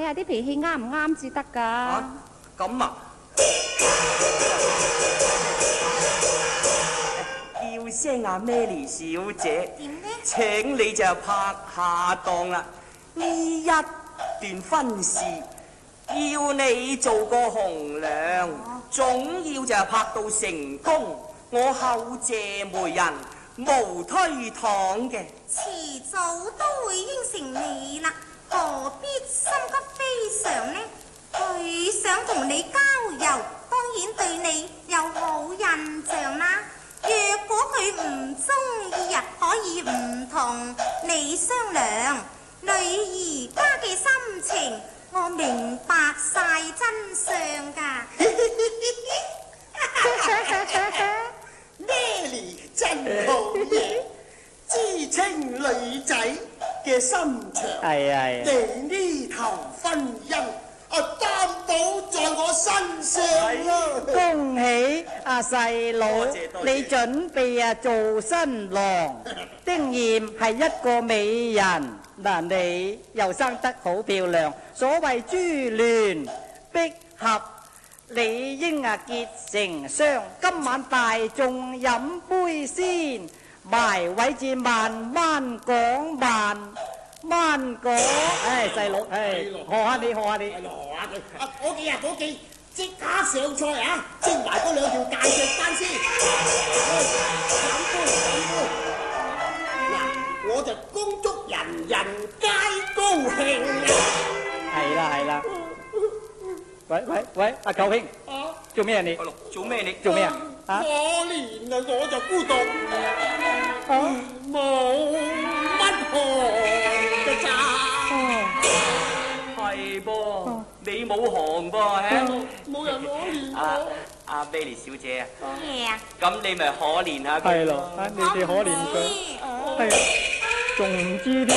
下啲脾氣啱唔啱至得㗎。 咁啊，叫聲阿 Mary 小姐， 點呢？ 請你就拍下檔啦。呢一段婚事要你做個紅娘，總要就拍到成功。我後謝媒人，無推搪嘅。 遲早都會應承你啦，何必心急非常呢？佢想同你交遊，當然對你有好印象啦。若果佢唔中意啊，可以唔同你商量。女兒家嘅心情，我明白晒真相㗎。 Mary 真好嘢，知清女仔嘅心腸。 係。 你呢頭婚姻擔保在我身上啦。 恭喜阿細佬， 多謝你準備做新郎。丁艷係一個美人，嗱你又生得好漂亮。所謂珠聯璧合，理應結成雙。今晚大眾飲杯先，埋位至慢慢講，慢慢講。唉，細佬，唉，學下你。 伙計，即刻上菜啊！蒸埋嗰兩條大隻斑先。飲杯。嗱，我就恭祝人人皆高興啊！ 係啦。喂，阿九兄，做咩啊你？ 做咩你？ 做咩啊？ 可憐啊，我就孤獨，冇乜行嘅咋。 係噃，你冇行噃， 冇人可憐我。 阿 Mary 小姐啊， 咩啊？ 咁你咪可憐下佢。 係咯，你哋可憐佢，係啊，仲唔知添？